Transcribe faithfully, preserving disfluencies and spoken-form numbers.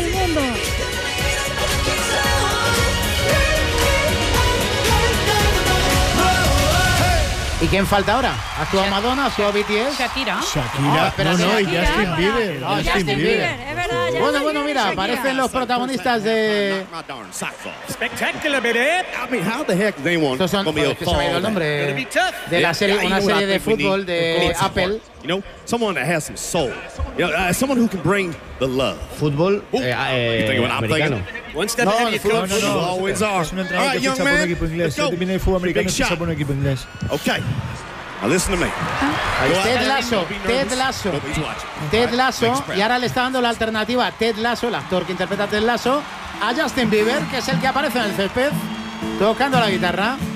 del mundo. ¿Y quién falta ahora? ¿Ha actuado Madonna? ¿Ha actuado B T S? Shakira. Shakira. No, no, no, y Shakira. Justin Bieber. No, Justin Bieber, es verdad. Justin Bueno, bueno, Bieber, mira, Shakira. aparecen los protagonistas de... Spectacular, baby. I mean, how the heck they want Estos son, gonna be pues, a que se me ha ido el fall? nombre de la serie, una serie de fútbol de Apple. You know, someone that has some soul. You know, uh, someone who can bring the love. Fútbol Ooh, eh, eh, you think what I'm americano. thinking? One step No, ahead of el you, fútbol- coach. No, no, You no. always are. Es un All entrenador right, que young ficha por un man. equipo inglés. Let's go. Él viene de fútbol americano y Big ficha shot. por un equipo inglés. Okay. Now listen to me. Ted Lasso, Ted Lasso, Nobody's watching. Ted All right, Lasso, thanks, Brad. y ahora le está dando la alternativa a Ted Lasso, el actor que interpreta a Ted Lasso, a Justin Bieber, que es el que aparece en el césped, tocando la guitarra.